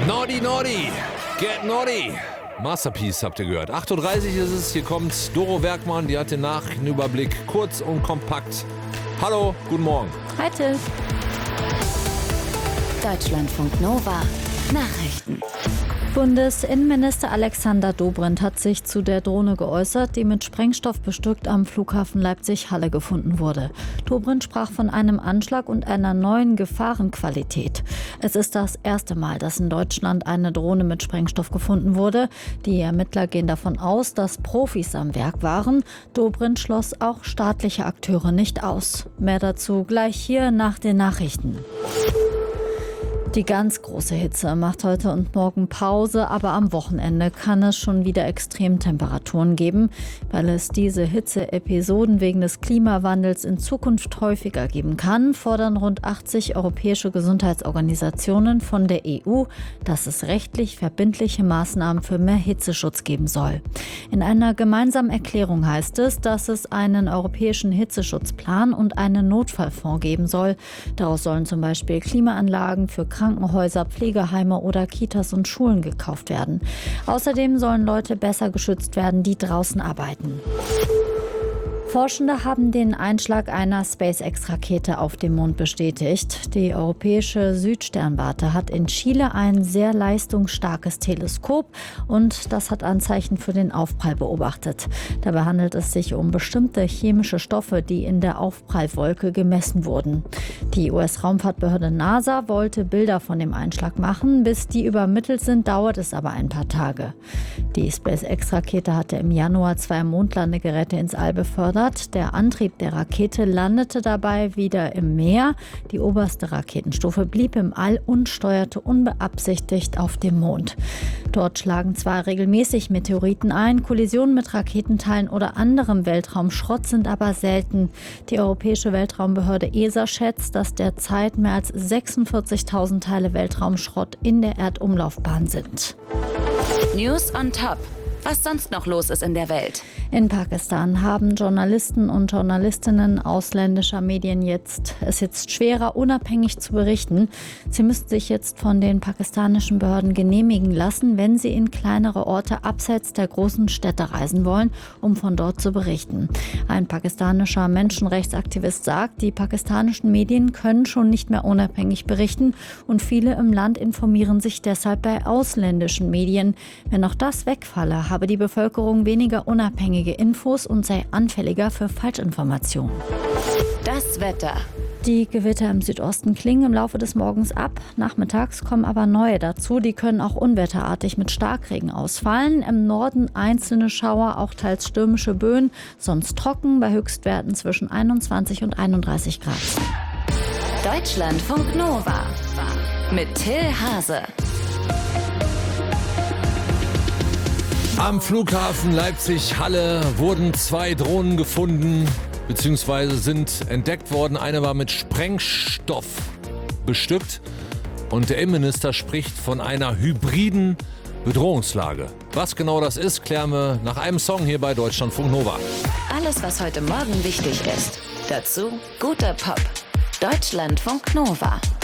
Naughty, naughty, get naughty. Masterpiece habt ihr gehört. 8.30 Uhr ist es, hier kommt Doro Werkmann, die hat den Nachrichtenüberblick kurz und kompakt. Hallo, guten Morgen. Hi Till. Deutschlandfunk Nova Nachrichten. Bundesinnenminister Alexander Dobrindt hat sich zu der Drohne geäußert, die mit Sprengstoff bestückt am Flughafen Leipzig-Halle gefunden wurde. Dobrindt sprach von einem Anschlag und einer neuen Gefahrenqualität. Es ist das erste Mal, dass in Deutschland eine Drohne mit Sprengstoff gefunden wurde. Die Ermittler gehen davon aus, dass Profis am Werk waren. Dobrindt schloss auch staatliche Akteure nicht aus. Mehr dazu gleich hier nach den Nachrichten. Die ganz große Hitze macht heute und morgen Pause, aber am Wochenende kann es schon wieder Extremtemperaturen geben. Weil es diese Hitze-Episoden wegen des Klimawandels in Zukunft häufiger geben kann, fordern rund 80 europäische Gesundheitsorganisationen von der EU, dass es rechtlich verbindliche Maßnahmen für mehr Hitzeschutz geben soll. In einer gemeinsamen Erklärung heißt es, dass es einen europäischen Hitzeschutzplan und einen Notfallfonds geben soll. Daraus sollen zum Beispiel Klimaanlagen für Krankenhäuser, Pflegeheime oder Kitas und Schulen gekauft werden. Außerdem sollen Leute besser geschützt werden, die draußen arbeiten. Forschende haben den Einschlag einer SpaceX-Rakete auf dem Mond bestätigt. Die europäische Südsternwarte hat in Chile ein sehr leistungsstarkes Teleskop und das hat Anzeichen für den Aufprall beobachtet. Dabei handelt es sich um bestimmte chemische Stoffe, die in der Aufprallwolke gemessen wurden. Die US-Raumfahrtbehörde NASA wollte Bilder von dem Einschlag machen. Bis die übermittelt sind, dauert es aber ein paar Tage. Die SpaceX-Rakete hatte im Januar 2 Mondlandegeräte ins All befördert. Der Antrieb der Rakete landete dabei wieder im Meer. Die oberste Raketenstufe blieb im All und steuerte unbeabsichtigt auf dem Mond. Dort schlagen zwar regelmäßig Meteoriten ein, Kollisionen mit Raketenteilen oder anderem Weltraumschrott sind aber selten. Die Europäische Weltraumbehörde ESA schätzt, dass derzeit mehr als 46.000 Teile Weltraumschrott in der Erdumlaufbahn sind. News on Top. Was sonst noch los ist in der Welt? In Pakistan haben Journalisten und Journalistinnen ausländischer Medien es jetzt schwerer, unabhängig zu berichten. Sie müssen sich jetzt von den pakistanischen Behörden genehmigen lassen, wenn sie in kleinere Orte abseits der großen Städte reisen wollen, um von dort zu berichten. Ein pakistanischer Menschenrechtsaktivist sagt, die pakistanischen Medien können schon nicht mehr unabhängig berichten und viele im Land informieren sich deshalb bei ausländischen Medien. Wenn auch das wegfalle, habe die Bevölkerung weniger unabhängige Infos und sei anfälliger für Falschinformationen. Das Wetter. Die Gewitter im Südosten klingen im Laufe des Morgens ab. Nachmittags kommen aber neue dazu. Die können auch unwetterartig mit Starkregen ausfallen. Im Norden einzelne Schauer, auch teils stürmische Böen. Sonst trocken bei Höchstwerten zwischen 21 und 31 Grad. Deutschlandfunk Nova. Mit Till Hase. Am Flughafen Leipzig-Halle wurden 2 Drohnen gefunden, beziehungsweise sind entdeckt worden. Eine war mit Sprengstoff bestückt und der Innenminister spricht von einer hybriden Bedrohungslage. Was genau das ist, klären wir nach einem Song hier bei Deutschlandfunk Nova. Alles, was heute Morgen wichtig ist. Dazu guter Pop. Deutschlandfunk Nova.